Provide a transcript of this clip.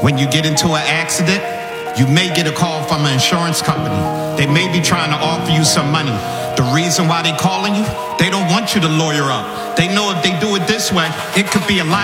When you get into an accident, you may get a call from an insurance company. They may be trying to offer you some money. The reason why they calling you, they don't want you to lawyer up. They know if they do it this way, it could be a lot